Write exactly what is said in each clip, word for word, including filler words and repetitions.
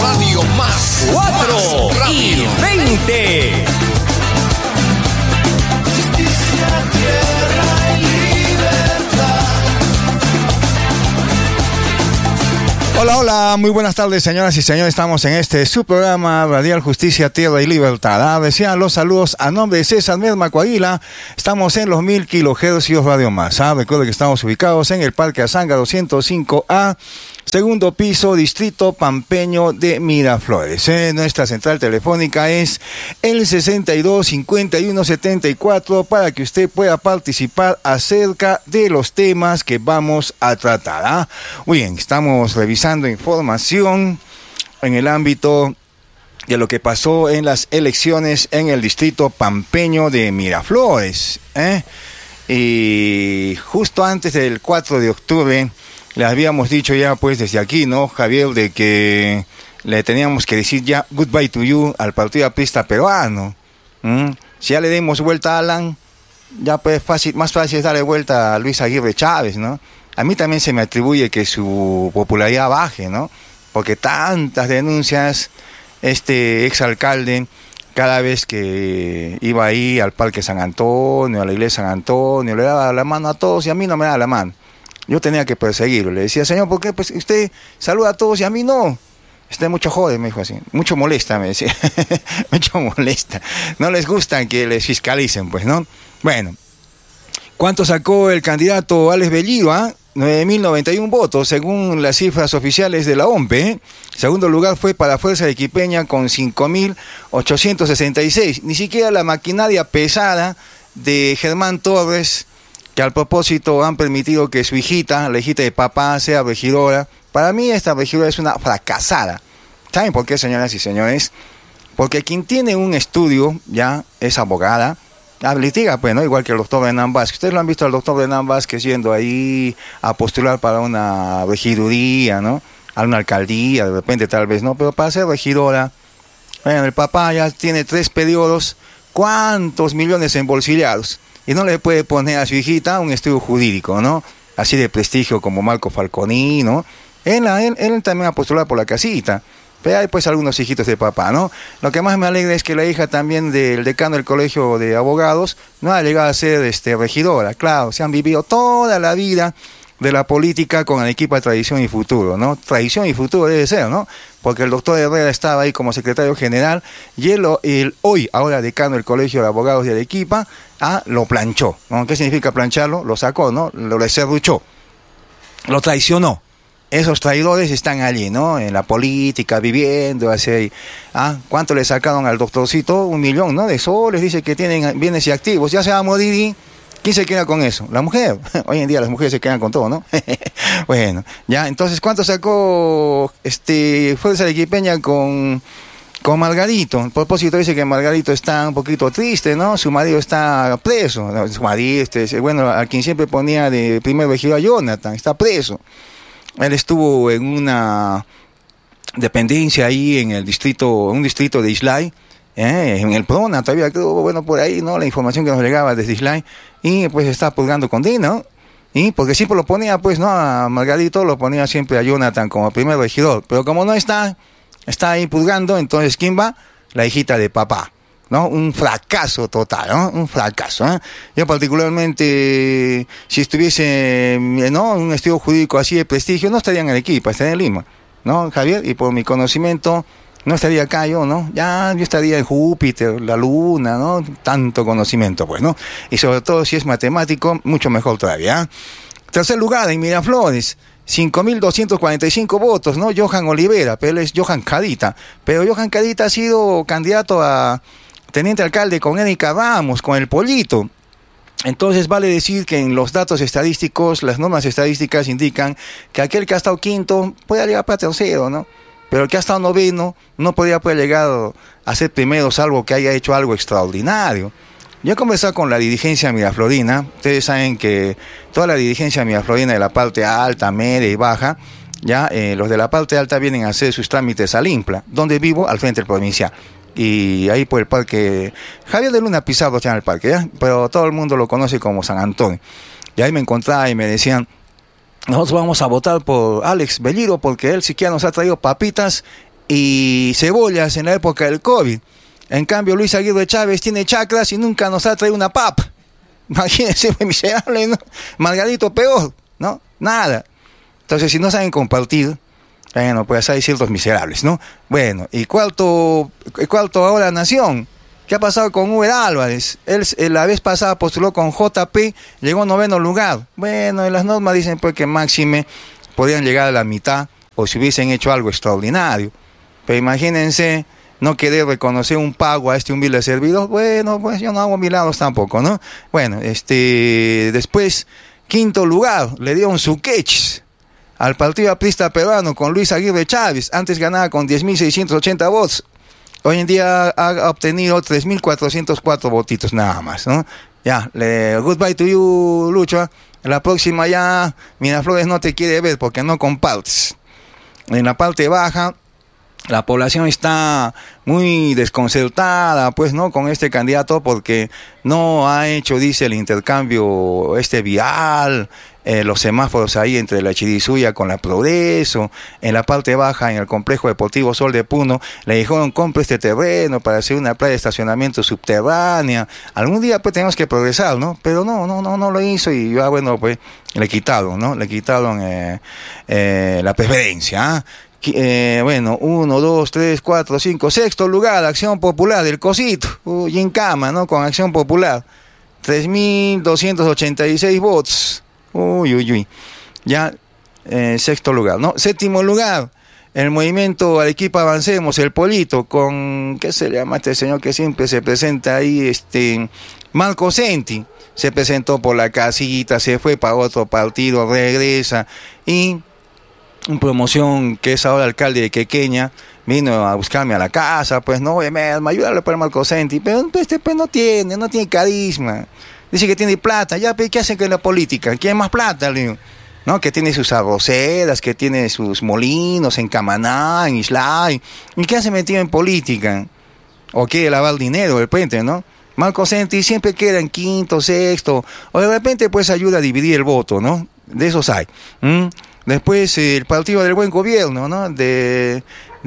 Radio Más. cuatro y veinte. Justicia, tierra y libertad. Hola, hola, muy buenas tardes, señoras y señores. Estamos en este su programa Radial Justicia, Tierra y Libertad. Ah, decían los saludos a nombre de César Merma Coahuila. Estamos en los mil kilohercios Radio Más. Ah, recuerden que estamos ubicados en el Parque Azanga doscientos cinco A, segundo piso, distrito pampeño de Miraflores. Eh, nuestra central telefónica es el sesenta y dos cincuenta y uno setenta y cuatro para que usted pueda participar acerca de los temas que vamos a tratar. ¿Ah? Muy bien, estamos revisando información en el ámbito de lo que pasó en las elecciones en el distrito pampeño de Miraflores. ¿eh? Y justo antes del cuatro de octubre, le habíamos dicho ya pues desde aquí, ¿no, Javier? De que le teníamos que decir ya goodbye to you al Partido Aprista Peruano. ¿Mm? Si ya le demos vuelta a Alan, ya pues fácil, más fácil es darle vuelta a Luis Aguirre Chávez, ¿no? A mí también se me atribuye que su popularidad baje, ¿no? Porque tantas denuncias, este exalcalde, cada vez que iba ahí al Parque San Antonio, a la iglesia San Antonio, le daba la mano a todos y a mí no me daba la mano. Yo tenía que perseguirlo. Le decía, señor, ¿por qué pues usted saluda a todos y a mí no? Usted mucho jode, me dijo así. Mucho molesta, me decía. Mucho molesta. No les gusta que les fiscalicen, pues, ¿no? Bueno, ¿cuánto sacó el candidato Alex Bellido? ¿Ah? nueve mil noventa y uno votos, según las cifras oficiales de la O M P. ¿eh? Segundo lugar fue para Fuerza de Quipeña con cinco mil ochocientos sesenta y seis. Ni siquiera la maquinaria pesada de Germán Torres, que al propósito han permitido que su hijita, la hijita de papá, sea regidora. Para mí esta regidora es una fracasada. ¿Saben por qué, señoras y señores? Porque quien tiene un estudio, ya, es abogada, litiga, pues, ¿no? Igual que el doctor Hernán Vázquez. Ustedes lo han visto al doctor Hernán Vázquez yendo ahí a postular para una regiduría, ¿no? A una alcaldía, de repente tal vez, ¿no? Pero para ser regidora, bueno, el papá ya tiene tres periodos, ¿cuántos millones embolsillados? Y no le puede poner a su hijita un estudio jurídico, ¿no? Así de prestigio como Marco Falconi, ¿no? Él, él, él también ha postulado por la casita. Pero hay pues algunos hijitos de papá, ¿no? Lo que más me alegra es que la hija también del decano del colegio de abogados no ha llegado a ser este, regidora. Claro, se han vivido toda la vida de la política con el equipo de Tradición y Futuro, ¿no? Tradición y Futuro debe ser, ¿no? Porque el doctor Herrera estaba ahí como secretario general y él, él hoy, ahora decano del colegio de abogados de Arequipa, ah, lo planchó, ¿no? ¿Qué significa plancharlo? Lo sacó, ¿no? Lo deserruchó, lo traicionó. Esos traidores están allí, ¿no? En la política, viviendo, así. ¿Ah? ¿Cuánto le sacaron al doctorcito? Un millón, ¿no? De soles, dice que tienen bienes y activos. Ya se va a morir y ¿quién se queda con eso? La mujer. Hoy en día las mujeres se quedan con todo, ¿no? Bueno, ya, entonces, ¿cuánto sacó este Fuerza de Quipeña con, con Margarito? A propósito, dice que Margarito está un poquito triste, ¿no? Su marido está preso. ¿no? Su marido, este, bueno, a quien siempre ponía de primer regidor a Jonathan, está preso. Él estuvo en una dependencia ahí en el distrito, un distrito de Islay, eh, en el Prona, todavía quedó, bueno, por ahí, ¿no? La información que nos llegaba desde Islay, y pues está purgando condena, ¿no? Y porque siempre lo ponía, pues, ¿no? A Margarito lo ponía siempre a Jonathan como primer regidor, pero como no está, está ahí purgando, entonces, ¿quién va? La hijita de papá. ¿No? Un fracaso total, ¿no? Un fracaso, ¿eh? Yo particularmente, si estuviese, ¿no? Un estudio jurídico así de prestigio, no estaría en Arequipa, estaría en Lima, ¿no, Javier? Y por mi conocimiento, no estaría acá yo, ¿no? Ya yo estaría en Júpiter, la Luna, ¿no? Tanto conocimiento, pues, ¿no? Y sobre todo si es matemático, mucho mejor todavía. Tercer lugar, en Miraflores, cinco mil doscientos cuarenta y cinco votos, ¿no? Johan Olivera, pero él es Johan Cadita. Pero Johan Cadita ha sido candidato a teniente alcalde con Erika Ramos, con el Pollito. Entonces vale decir que en los datos estadísticos, las normas estadísticas indican que aquel que ha estado quinto puede llegar para tercero, ¿no? Pero el que ha estado noveno no podría poder llegar a ser primero, salvo que haya hecho algo extraordinario. Yo he conversado con la dirigencia miraflorina. Ustedes saben que toda la dirigencia miraflorina de la parte alta, media y baja, ya eh, los de la parte alta vienen a hacer sus trámites al INPLA, donde vivo, al frente del provincial. Y ahí por el parque, Javier de Luna Pizarro está en el parque, ¿ya? Pero todo el mundo lo conoce como San Antonio. Y ahí me encontraba y me decían, nosotros vamos a votar por Alex Bellido porque él siquiera nos ha traído papitas y cebollas en la época del COVID. En cambio, Luis Aguirre Chávez tiene chacras y nunca nos ha traído una papa. Imagínense, miserable, ¿no? Margarito peor, ¿no? Nada. Entonces, si no saben compartir, bueno, pues hay ciertos miserables, ¿no? Bueno, y cuarto, cuarto ahora Nación. ¿Qué ha pasado con Uber Álvarez? Él, él la vez pasada postuló con J P, llegó noveno lugar. Bueno, en las normas dicen pues que máxime podrían llegar a la mitad o si hubiesen hecho algo extraordinario. Pero imagínense no querer reconocer un pago a este humilde servidor. Bueno, pues yo no hago milagros tampoco, ¿no? Bueno, este, después, quinto lugar, le dieron su quech al Partido Aprista Peruano con Luis Aguirre Chávez. Antes ganaba con diez mil seiscientos ochenta votos. Hoy en día ha obtenido tres mil cuatrocientos cuatro votitos nada más, ¿no? Ya, le, goodbye to you, Lucho. La próxima ya Miraflores no te quiere ver porque no compartes. En la parte baja, la población está muy desconcertada, pues, ¿no? Con este candidato porque no ha hecho, dice, el intercambio este vial, eh, los semáforos ahí entre la Chirisuya con la Progreso. En la parte baja, en el complejo deportivo Sol de Puno, le dijeron, compre este terreno para hacer una playa de estacionamiento subterránea. Algún día, pues, tenemos que progresar, ¿no? Pero no, no, no, no lo hizo y ya, bueno, pues, le quitaron, ¿no? Le quitaron eh, eh, la preferencia, ¿eh? Eh, bueno, uno, dos, tres, cuatro, cinco, sexto lugar, Acción Popular, del Cosito, uh, Yincama, ¿no? Con Acción Popular, tres mil doscientos ochenta y seis votos, uy, uy, uy, ya, eh, sexto lugar, ¿no? Séptimo lugar, el movimiento Arequipa Avancemos, el Polito, con, ¿qué se llama este señor que siempre se presenta ahí? Este, Marco Senti, se presentó por la casita, se fue para otro partido, regresa, y un promoción que es ahora alcalde de Quequeña, vino a buscarme a la casa, pues no, me ayúdale para el Marco Senti, pero este pues no tiene, no tiene carisma, dice que tiene plata, ya, ¿qué hacen con la política? ¿Quién más plata? ¿No? Que tiene sus arroceras, que tiene sus molinos en Camaná, en Islay, ¿y qué hace metido en política? O quiere lavar dinero de repente, ¿no? Marco Senti siempre queda en quinto, sexto, o de repente pues ayuda a dividir el voto, ¿no? De esos hay. ¿Mm? Después eh, el Partido del Buen Gobierno, ¿no? De,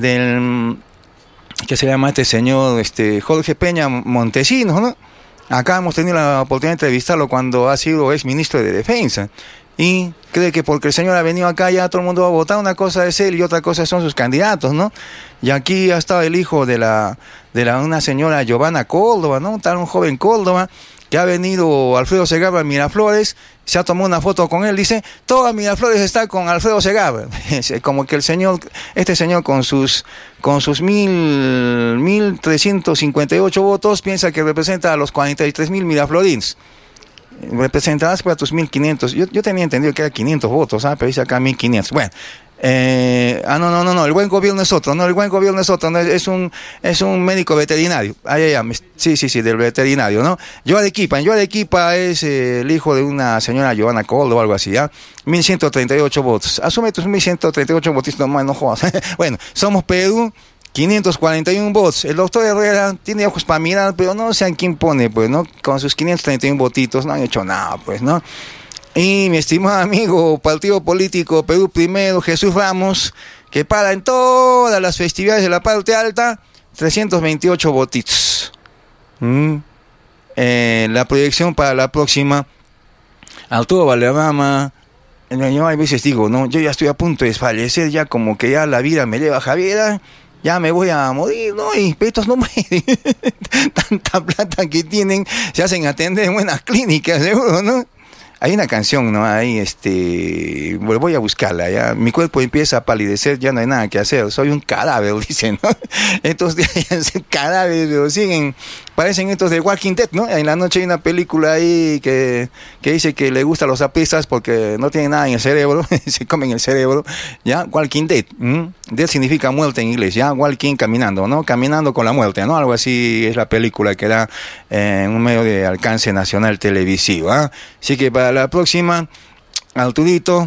del, ¿qué se llama este señor? Este, Jorge Peña Montesinos, ¿no? Acá hemos tenido la oportunidad de entrevistarlo cuando ha sido ex ministro de Defensa. Y cree que porque el señor ha venido acá ya todo el mundo va a votar. Una cosa es él y otra cosa son sus candidatos, ¿no? Y aquí ha estado el hijo de la, de la una señora Giovanna Córdoba, ¿no? Tal un joven Córdoba, que ha venido Alfredo Segarra a Miraflores, se ha tomado una foto con él, dice, toda Miraflores está con Alfredo Segarra. Como que el señor, este señor con sus con sus mil, mil trescientos cincuenta y ocho votos, piensa que representa a los cuarenta y tres mil miraflorins. Representarás para tus mil quinientos. Yo, yo tenía entendido que era quinientos votos, ¿ah? Pero dice acá mil quinientos. Bueno. Eh, ah, no, no, no, no, el buen gobierno es otro, no, el buen gobierno es otro, no, es un es un médico veterinario, ay, ay, ay, sí, sí, sí, del veterinario, ¿no? Yo Arequipa, yo Arequipa es eh, el hijo de una señora Giovanna Córdoba o algo así, ¿ya? mil ciento treinta y ocho votos, asume tus mil ciento treinta y ocho votos, no, no jodas. Bueno, somos Perú, quinientos cuarenta y uno votos, el doctor Herrera tiene ojos para mirar, pero no sé a quién pone, pues, ¿no? Con sus quinientos treinta y uno votitos no han hecho nada, pues, ¿no? Y mi estimado amigo, partido político Perú Primero, Jesús Ramos, que para en todas las festividades de la parte alta, trescientos veintiocho votitos. Mm. Eh, la proyección para la próxima, Arturo Valderrama, yo a veces digo, no, yo ya estoy a punto de desfallecer, ya como que ya la vida me lleva a Javiera, ya me voy a morir, ¿no? Y estos no mueren. Tanta plata que tienen, se hacen atender en buenas clínicas, seguro, ¿no? Hay una canción, ¿no? Ahí, este, voy a buscarla, ya. Mi cuerpo empieza a palidecer, ya no hay nada que hacer. Soy un cadáver, dicen, ¿no? Estos días, cadáveres, pero siguen, parecen estos de Walking Dead, ¿no? En la noche hay una película ahí que, que dice que le gustan los apestas porque no tienen nada en el cerebro, se comen el cerebro, ¿ya? Walking Dead, ¿m? Dead significa muerte en inglés, ¿ya? Walking, caminando, ¿no? Caminando con la muerte, ¿no? Algo así es la película que da eh, en un medio de alcance nacional televisivo, ¿ah? Así que para la próxima, Arturito,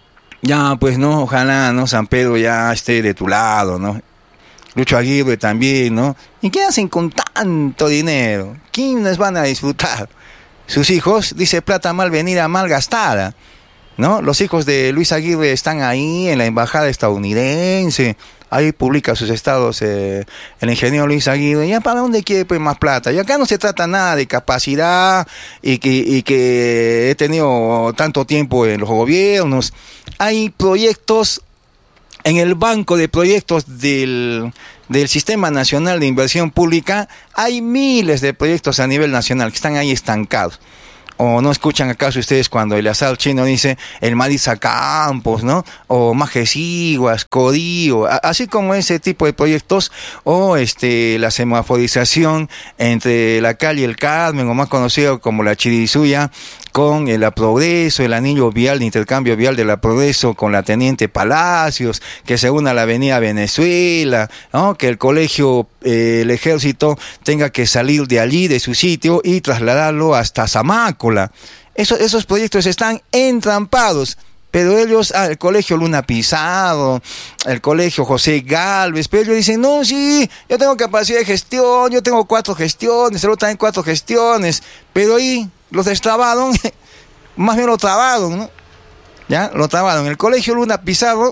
ya pues no, ojalá, ¿no? San Pedro ya esté de tu lado, ¿no? Lucho Aguirre también, ¿no? ¿Y qué hacen con tanto dinero? ¿Quiénes van a disfrutar? Sus hijos, dice plata mal venida, mal gastada. ¿no? Los hijos de Luis Aguirre están ahí en la embajada estadounidense. Ahí publica sus estados eh, el ingeniero Luis Aguirre. ¿Ya para dónde quiere pues más plata? Y acá no se trata nada de capacidad y que, y que he tenido tanto tiempo en los gobiernos. Hay proyectos en el banco de proyectos del, del Sistema Nacional de Inversión Pública. Hay miles de proyectos a nivel nacional que están ahí estancados. O no escuchan acaso ustedes cuando el asal chino dice el Marisa Campos, ¿no? O Majesiguas, Codío, así como ese tipo de proyectos, o este la semaforización entre la calle El Carmen, o más conocido como la Chirizuya, con el Progreso, el anillo vial de intercambio vial de la Progreso con la Teniente Palacios, que se una a la avenida Venezuela, ¿no? Que el colegio, eh, el ejército tenga que salir de allí, de su sitio, y trasladarlo hasta Zamácola. Eso, esos proyectos están entrampados. Pero ellos, ah, el colegio Luna Pizarro, el colegio José Gálvez, pero ellos dicen, no, sí, yo tengo capacidad de gestión, yo tengo cuatro gestiones, el otro también cuatro gestiones, pero ahí los destrabaron, más bien lo trabaron, ¿no? Ya, lo trabaron. El colegio Luna Pizarro,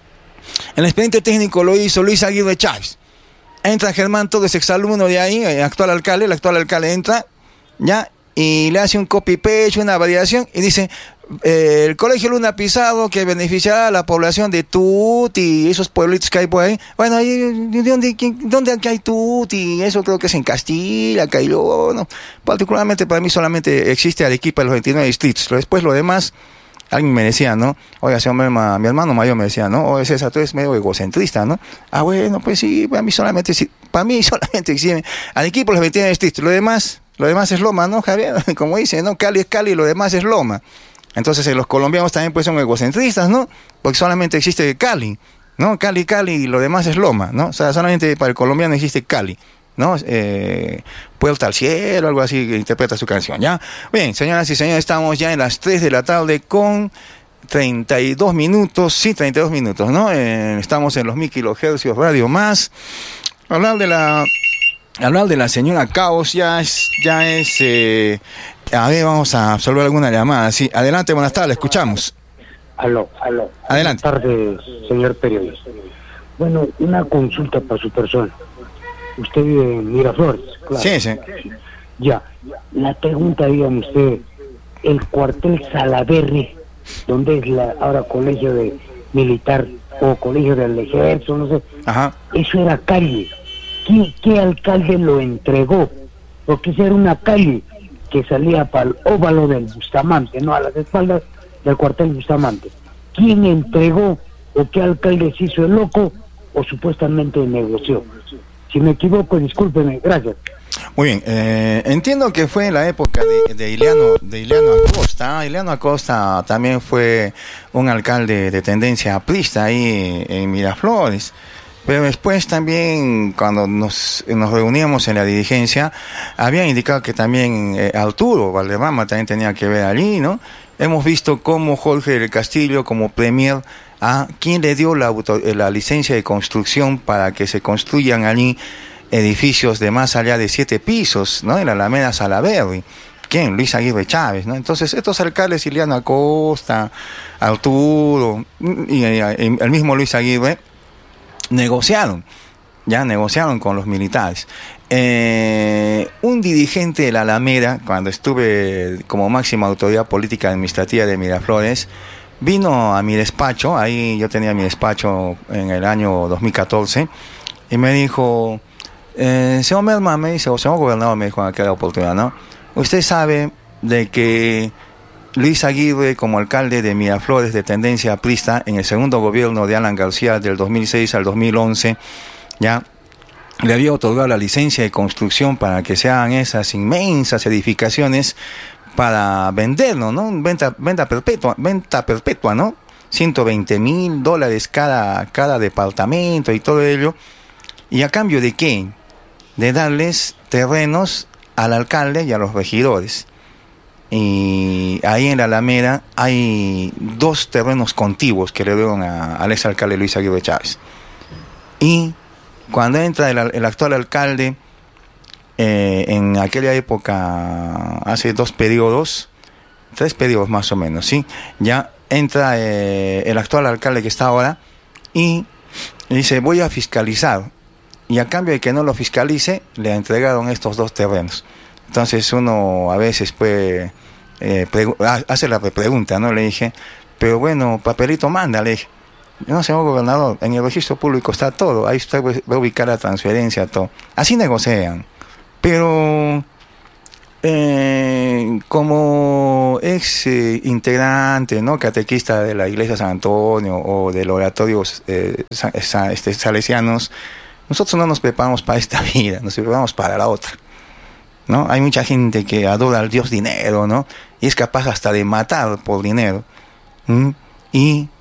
el expediente técnico lo hizo Luis Aguirre Chávez. Entra Germán Torres, exalumno de ahí, el actual alcalde, el actual alcalde entra, ya, y le hace un copy-paste, una variación, y dice, eh, el colegio Luna Pizarro que beneficiará a la población de Tuti, esos pueblitos que hay por ahí. Bueno, ¿de dónde, dónde aquí hay Tuti? Eso creo que es en Castilla, Cayo, no. Particularmente para mí solamente existe Arequipa, los veintinueve distritos. Después lo demás, alguien me decía, ¿no? Oiga, señor Merma, mi hermano mayor me decía, ¿no? Oye, César, tú eres medio egocentrista, ¿no? Ah, bueno, pues sí, para mí solamente, para mí solamente existe Arequipa, los veintinueve distritos. Lo demás... Lo demás es loma, ¿no, Javier? Como dice, ¿no? Cali es Cali, lo demás es loma. Entonces eh, los colombianos también pues son egocentristas, ¿no? Porque solamente existe Cali, ¿no? Cali, Cali y lo demás es loma, ¿no? O sea, solamente para el colombiano existe Cali, ¿no? Eh, Puerta al cielo, algo así que interpreta su canción, ¿ya? Bien, señoras y señores, estamos ya en las tres de la tarde con treinta y dos minutos, sí, treinta y dos minutos, ¿no? Eh, estamos en los mil kilohercios Radio Más. Hablar de la... Hablar de la señora Caos ya es, ya es, eh, a ver, vamos a absolver alguna llamada. Sí, adelante, buenas tardes, escuchamos. Aló, aló. Adelante. Buenas tardes, señor periodista. Bueno, una consulta para su persona. Usted vive en Miraflores, claro. Sí, sí. Ya, la pregunta, dígame usted, el cuartel Salaverry, donde es la ahora colegio de militar o colegio del ejército, no sé. Ajá. Eso era calle. ¿Qué, ¿Qué alcalde lo entregó? Porque esa era una calle que salía para el óvalo del Bustamante, no a las espaldas del cuartel Bustamante. ¿Quién entregó o qué alcalde se hizo el loco o supuestamente negoció? Si me equivoco, discúlpeme, gracias. Muy bien, eh, entiendo que fue en la época de, de Ileano de Ileano Acosta. Ileano Acosta también fue un alcalde de tendencia aprista ahí en Miraflores. Pero después también, cuando nos, nos reuníamos en la dirigencia, habían indicado que también eh, Arturo Valderrama también tenía que ver allí, ¿no? Hemos visto cómo Jorge del Castillo, como premier, a quien le dio la, auto, la licencia de construcción para que se construyan allí edificios de más allá de siete pisos, ¿no? En la Alameda Salaverry. ¿Quién? Luis Aguirre Chávez, ¿no? Entonces, estos alcaldes, Ileano Acosta, Arturo, y, y, y el mismo Luis Aguirre, negociaron, ya negociaron con los militares. Eh, un dirigente de la Alameda, cuando estuve como máxima autoridad política administrativa de Miraflores, vino a mi despacho, ahí yo tenía mi despacho en el año dos mil catorce, y me dijo, eh, señor Merma, me dice, o señor gobernador, me dijo en aquella oportunidad, ¿no? Usted sabe de que Luis Aguirre, como alcalde de Miraflores de tendencia aprista, en el segundo gobierno de Alan García del dos mil seis al dos mil once, ya le había otorgado la licencia de construcción para que se hagan esas inmensas edificaciones para venderlo, ¿no? Venta, venta perpetua, venta perpetua, ¿no? ciento veinte mil dólares cada, cada departamento y todo ello. ¿Y a cambio de qué? De darles terrenos al alcalde y a los regidores. Y ahí en la Alameda hay dos terrenos contiguos que le dieron a, al exalcalde Luis Aguirre Chávez. Y cuando entra el, el actual alcalde, eh, en aquella época, hace dos periodos, tres periodos más o menos, ¿sí? Ya entra eh, el actual alcalde que está ahora y dice, voy a fiscalizar. Y a cambio de que no lo fiscalice, le entregaron estos dos terrenos. Entonces uno a veces puede, eh, hace la pregunta, ¿no? Le dije, pero bueno, papelito manda, le dije. No, señor gobernador, en el registro público está todo, ahí usted va a ubicar la transferencia, todo. Así negocian. Pero eh, como ex eh, integrante, ¿no? Catequista de la Iglesia San Antonio o del oratorio eh, sa, este, salesianos, nosotros no nos preparamos para esta vida, nos preparamos para la otra, ¿no? Hay mucha gente que adora al Dios dinero, ¿no? Y es capaz hasta de matar por dinero. ¿Mm? Y